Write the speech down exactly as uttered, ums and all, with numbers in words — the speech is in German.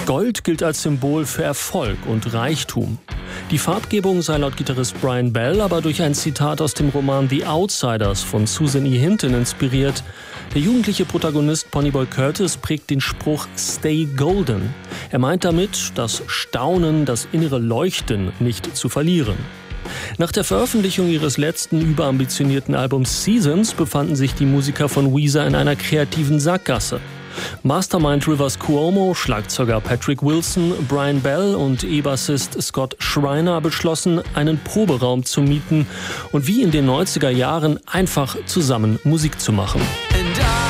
Gold gilt als Symbol für Erfolg und Reichtum. Die Farbgebung sei laut Gitarrist Brian Bell aber durch ein Zitat aus dem Roman The Outsiders von Susan E. Hinton inspiriert. Der jugendliche Protagonist Ponyboy Curtis prägt den Spruch Stay Golden. Er meint damit, das Staunen, das innere Leuchten nicht zu verlieren. Nach der Veröffentlichung ihres letzten überambitionierten Albums Seasons befanden sich die Musiker von Weezer in einer kreativen Sackgasse. Mastermind Rivers Cuomo, Schlagzeuger Patrick Wilson, Brian Bell und E-Bassist Scott Schreiner beschlossen, einen Proberaum zu mieten und wie in den neunziger Jahren einfach zusammen Musik zu machen.